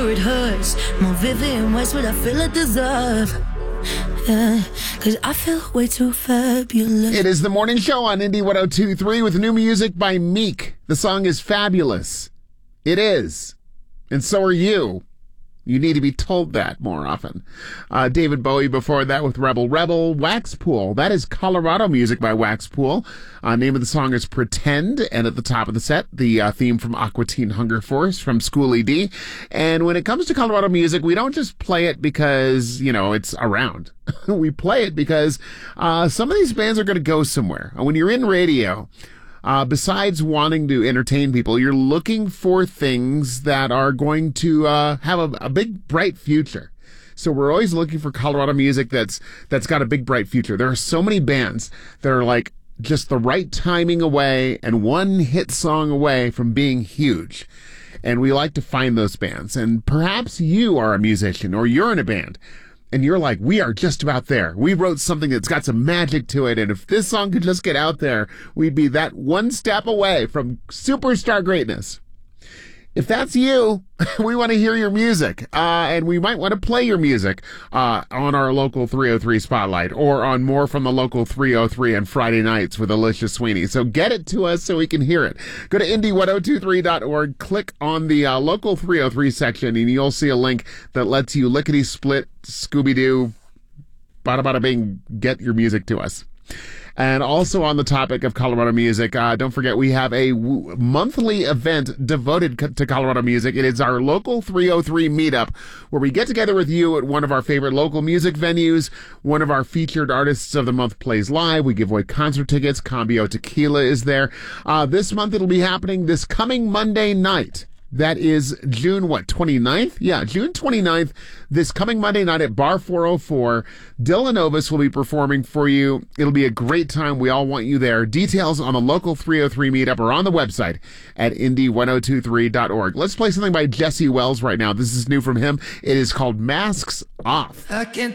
deeper it hurts. More vivid in ways what I feel I deserve. Yeah, cause I feel way too fabulous. It is the morning show on Indie 102.3 with new music by Meek. The song is fabulous. It is. And so are you. You need to be told that more often. David Bowie before that with Rebel Rebel. Wax Pool. That is Colorado music by Wax Pool. Name of the song is Pretend. And at the top of the set, the theme from Aqua Teen Hunger Force from Schoolie D. And when it comes to Colorado music, we don't just play it because, it's around. We play it because some of these bands are going to go somewhere. When you're in radio, besides wanting to entertain people, you're looking for things that are going to have a big, bright future. So we're always looking for Colorado music that's got a big, bright future. There are so many bands that are like just the right timing away and one hit song away from being huge. And we like to find those bands. And perhaps you are a musician or you're in a band. And you're like, we are just about there. We wrote something that's got some magic to it. And if this song could just get out there, we'd be that one step away from superstar greatness. If that's you, we want to hear your music. And we might want to play your music on our local 303 Spotlight or on More from the Local 303 on Friday nights with Alicia Sweeney. So get it to us so we can hear it. Go to indie1023.org, click on the local 303 section, and you'll see a link that lets you lickety-split, Scooby-Doo, bada-bada-bing, get your music to us. And also on the topic of Colorado music, don't forget we have a monthly event devoted to Colorado music. It is our Local 303 meetup where we get together with you at one of our favorite local music venues. One of our featured artists of the month plays live. We give away concert tickets. Cambio Tequila is there. This month it'll be happening this coming Monday night. That is June, 29th? Yeah, June 29th, this coming Monday night at Bar 404. Dylan Ovis will be performing for you. It'll be a great time. We all want you there. Details on the Local 303 meetup are on the website at indie1023.org. Let's play something by Jesse Wells right now. This is new from him. It is called Masks Off. I can't